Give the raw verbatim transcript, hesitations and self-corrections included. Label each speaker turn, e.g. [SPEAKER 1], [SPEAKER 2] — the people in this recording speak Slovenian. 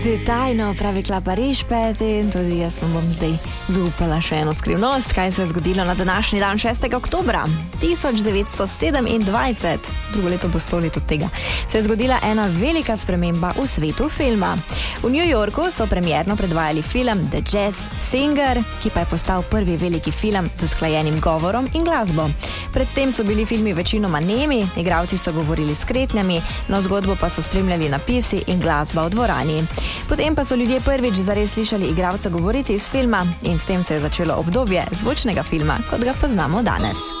[SPEAKER 1] Tajno, pravi Klapa Rišpet, in tudi jaz vam bom zdaj zaupala še eno skrivnost, kaj se je zgodilo na današnji dan šestega oktobra tisoč devetsto sedemindvajset, drugo leto bo sto let od tega, se je zgodila ena velika sprememba v svetu filma. V New Yorku so premierno predvajali film The Jazz Singer, ki pa je postal prvi veliki film z usklajenim govorom in glasbo. Predtem so bili filmi večinoma nemi, igralci so govorili s kretnjami, no zgodbo pa so spremljali napisi in glasba v dvorani. Potem pa so ljudje prvič zares slišali igralca govoriti iz filma in s tem se je začelo obdobje zvočnega filma, kot ga poznamo danes.